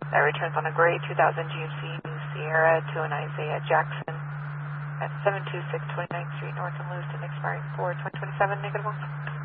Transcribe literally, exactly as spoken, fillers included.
That returns on a gray two thousand G M C New Sierra to an Isaiah Jackson at seven two six twenty-ninth Street North in Lewiston, expiring four twenty twenty-seven, negative one.